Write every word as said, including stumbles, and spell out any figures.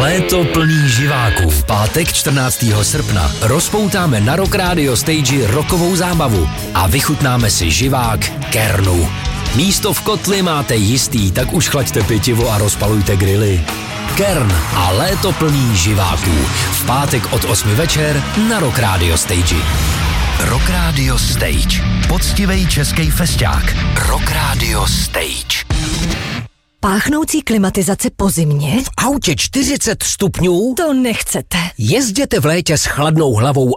Léto plný živáků. V pátek čtrnáctého srpna rozpoutáme na Rock Radio Stage rockovou zábavu a vychutnáme si živák Kernu. Místo v kotli máte jistý, tak už chlaďte pitivo a rozpalujte grily. Kern a léto plný živáků. V pátek od osmi večer na Rock Radio Stage. Rock Radio Stage. Poctivej český festák. Rock Radio Stage. Páchnoucí klimatizace po zimě? V autě čtyřicet stupňů? To nechcete. Jezděte v létě s chladnou hlavou